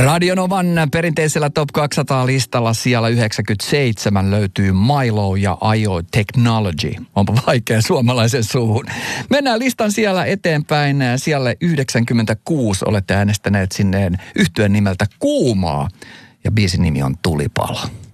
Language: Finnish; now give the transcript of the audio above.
Radionovan perinteisellä Top 200-listalla siellä 97 löytyy Milo ja IO Technology. Onpa vaikea suomalaisen suuhun. Mennään listan siellä eteenpäin. Siellä 96 olette äänestäneet sinne yhtyeen nimeltä Kuumaa. Ja biisin nimi on Tulipalo.